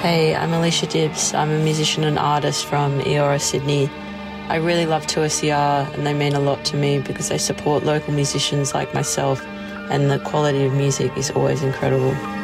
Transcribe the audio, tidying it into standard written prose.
Hey, I'm Alicia Dibbs. I'm a musician and artist from Eora, Sydney. I really love 2SER and they mean a lot to me because they support local musicians like myself and the quality of music is always incredible.